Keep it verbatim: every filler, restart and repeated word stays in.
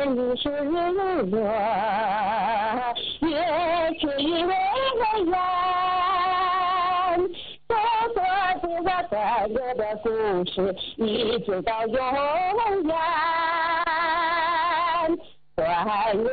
你是日落，越去越远。走过这个短短的故事，一直到永远。